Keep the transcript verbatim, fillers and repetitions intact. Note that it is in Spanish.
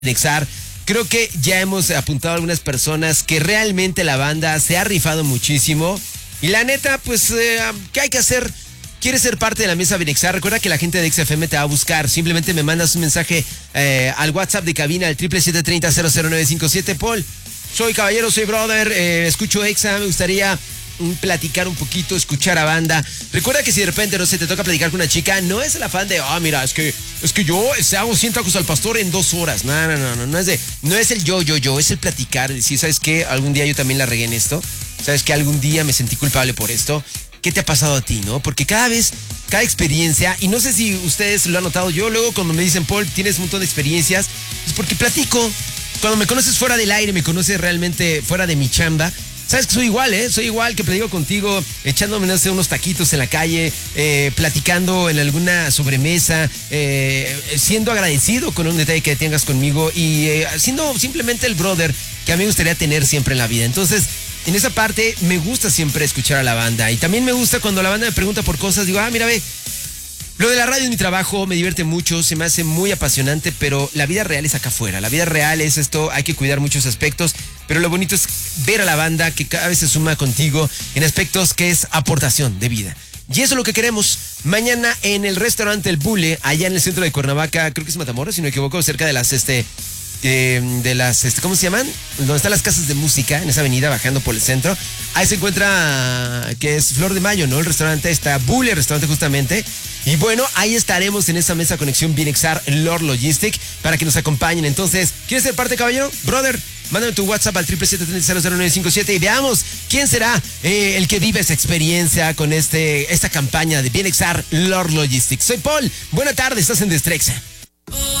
Nexar. Creo que ya hemos apuntado a algunas personas que realmente la banda se ha rifado muchísimo. Y la neta, pues, eh, ¿qué hay que hacer? ¿Quieres ser parte de la mesa Vinexar? Recuerda que la gente de X F M te va a buscar. Simplemente me mandas un mensaje eh, al WhatsApp de cabina, al triple siete treinta cero cero nueve cinco siete. Paul, soy caballero, soy brother, eh, escucho Exa, me gustaría mm, platicar un poquito, escuchar a banda. Recuerda que si de repente, no sé, te toca platicar con una chica, no es el afán de, ah, oh, mira, es que, es que yo este, hago cien tacos al pastor en dos horas. No, no, no, no, no es de, no es el yo, yo, yo, es el platicar, decir, ¿sabes qué? Algún día yo también la regué en esto. ¿Sabes qué? Algún día me sentí culpable por esto. ¿Qué te ha pasado a ti, no? Porque cada vez, cada experiencia, y no sé si ustedes lo han notado, yo luego cuando me dicen, Paul, tienes un montón de experiencias, es porque platico. Cuando me conoces fuera del aire, me conoces realmente fuera de mi chamba, sabes que soy igual, ¿eh? Soy igual que platico contigo, echándome, no sé, unos taquitos en la calle, eh, platicando en alguna sobremesa, eh, siendo agradecido con un detalle que tengas conmigo y eh, siendo simplemente el brother que a mí me gustaría tener siempre en la vida. Entonces, en esa parte me gusta siempre escuchar a la banda y también me gusta cuando la banda me pregunta por cosas, digo, ah, mira, ve, lo de la radio es mi trabajo, me divierte mucho, se me hace muy apasionante, pero la vida real es acá afuera, la vida real es esto, hay que cuidar muchos aspectos, pero lo bonito es ver a la banda que cada vez se suma contigo en aspectos que es aportación de vida. Y eso es lo que queremos. Mañana en el restaurante El Bule, allá en el centro de Cuernavaca, creo que es Matamoros, si no me equivoco, cerca de las, este... Eh, de las, este, ¿cómo se llaman? Donde están las casas de música, en esa avenida bajando por el centro. Ahí se encuentra, que es Flor de Mayo, ¿no? El restaurante está Bully, el restaurante justamente. Y bueno, ahí estaremos en esa mesa conexión Vinexar Lord Logistic para que nos acompañen. Entonces, ¿quieres ser parte, caballero? Brother, mándame tu WhatsApp al triple siete treinta cero cero nueve cinco siete y veamos quién será eh, el que vive esa experiencia con este, esta campaña de Vinexar Lord Logistic. Soy Paul, buena tarde, estás en Destrexa.